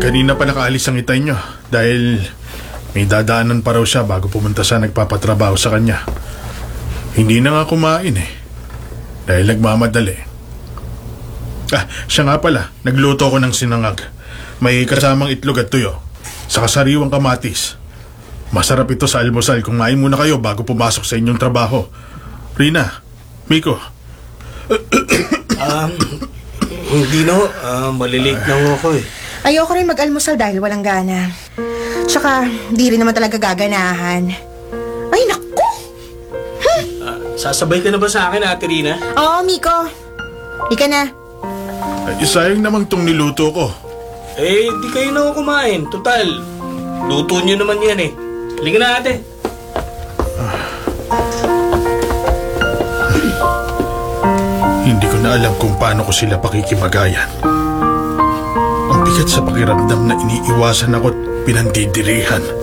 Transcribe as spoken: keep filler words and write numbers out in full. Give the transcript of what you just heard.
Kanina pa nakaalis ang itay nyo dahil may dadaanan pa raw siya bago pumunta sa nagpapatrabaho sa kanya. Hindi na nga kumain eh dahil nagmamadali. Ah, siya nga pala, nagluto ko ng sinangag. May kasamang itlog at tuyo, saka sariwang kamatis. Masarap ito sa almusal. Kumain muna kayo bago pumasok sa inyong trabaho. Rina, Miko. um, Hindi no, uh, malilate na ako eh. Ayoko rin mag-almusal dahil walang gana. Tsaka, di rin naman talaga gaganahan. Ay, naku! Hmm. Uh, sasabay ka na ba sa akin, Ate Rina? Oo, Miko. Ika na. Ay, sayang namang tong niluto ko. Eh, di kayo na ako kumain. Total, luto nyo naman yan eh. Halika na, ate. Hindi ko na alam kung paano ko sila pakikimagayan. Ang bigat sa pakiramdam na iniiwasan ako at pinandidirihan.